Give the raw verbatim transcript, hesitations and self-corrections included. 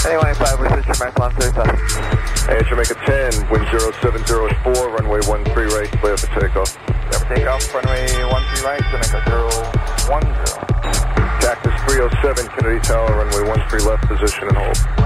Anyone five, we're switching back on thirty-five. Hey, Jamaica ten, wind zero seven zero four, runway one three right, clear for takeoff. Clear for takeoff, runway one three right, Jamaica zero one zero. Cactus three oh seven, Kennedy Tower, runway one three left, position and hold.